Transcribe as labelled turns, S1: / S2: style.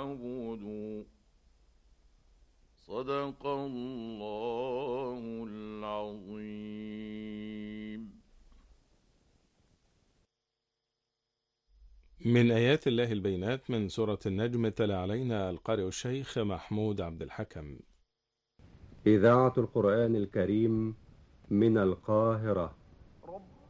S1: فاعبدوا. صدق الله العظيم.
S2: من آيات الله البينات من سورة النجم تلا علينا القارئ الشيخ محمود عبد الحكم.
S3: إذاعة القرآن الكريم من القاهرة.